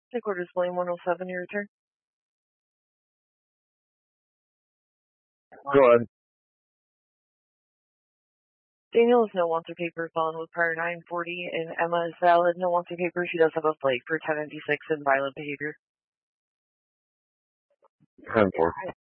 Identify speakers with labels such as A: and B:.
A: Headquarters, Blame 107, your return.
B: Go ahead.
A: Daniel is no wanted paper following with prior 940, and Emma is valid, no wanted paper. She does have a flight for 1096 and violent behavior.
B: 10-4.